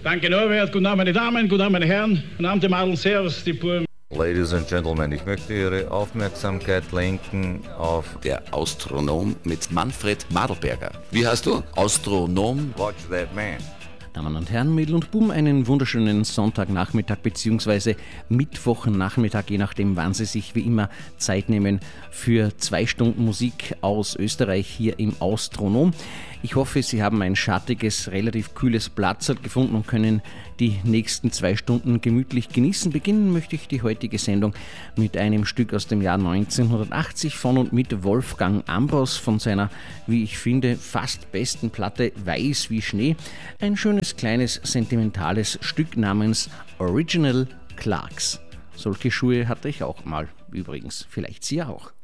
Danke Norbert, guten Abend meine Damen, guten Abend meine Herren, guten Abend die Madel, servus die Buben. Ladies and Gentlemen, ich möchte Ihre Aufmerksamkeit lenken auf Der Astronom mit Manfred Madelberger. Wie heißt du? Astronom? Watch That Man. Damen und Herren, Mädel und Buben, einen wunderschönen Sonntagnachmittag bzw. Mittwochnachmittag, je nachdem, wann Sie sich wie immer Zeit nehmen für 2 Stunden Musik aus Österreich hier im Astronom. Ich hoffe, Sie haben ein schattiges, relativ kühles Platz gefunden und können die nächsten 2 Stunden gemütlich genießen. Beginnen möchte ich die heutige Sendung mit einem Stück aus dem Jahr 1980 von und mit Wolfgang Ambros von seiner, wie ich finde, fast besten Platte Weiß wie Schnee. Ein schönes, kleines, sentimentales Stück namens Original Clarks. Solche Schuhe hatte ich auch mal übrigens, vielleicht Sie auch.